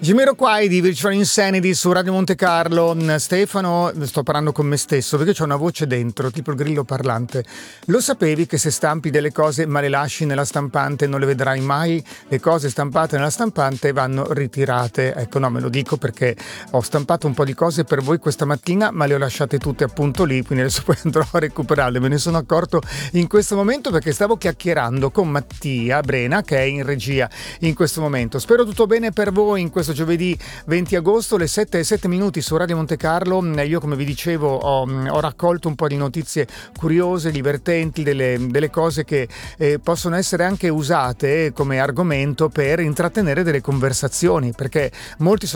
Jamiroquai di Virtual Insanity su Radio Monte Carlo. Stefano, sto parlando con me stesso perché c'ho una voce dentro, tipo il grillo parlante. Lo sapevi che se stampi delle cose ma le lasci nella stampante non le vedrai mai? Le cose stampate nella stampante vanno ritirate. Ecco, no, me lo dico perché ho stampato un po' di cose per voi questa mattina, ma le ho lasciate tutte appunto lì, quindi adesso poi andrò a recuperarle. Me ne sono accorto in questo momento perché stavo chiacchierando con Mattia Brena, che è in regia in questo momento. Spero tutto bene per voi in questo giovedì 20 agosto, le 7:07 su Radio Monte Carlo. Io, come vi dicevo, ho raccolto un po' di notizie curiose, divertenti, delle cose che possono essere anche usate come argomento per intrattenere delle conversazioni, perché molti sono